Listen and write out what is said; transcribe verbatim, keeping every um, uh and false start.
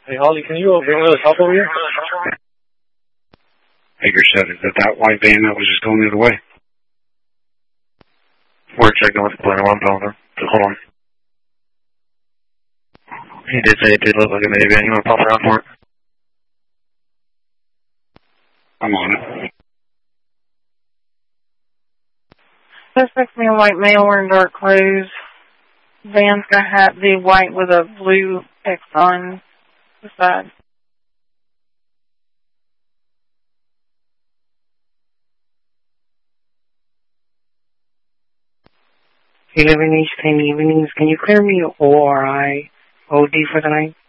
Hey, Holly, can you bring another top over here? Hager said, is that that white van that was just going the other way? We're checking with the planner one pounder. Hold on. He did say it did look like a minivan. You want to pop around for it? I'm on it. Suspect's me a white male wearing dark clothes. Van's got hat, the white with a blue X on the side. eleven East ten evenings. Can you clear me O R I O D for the night?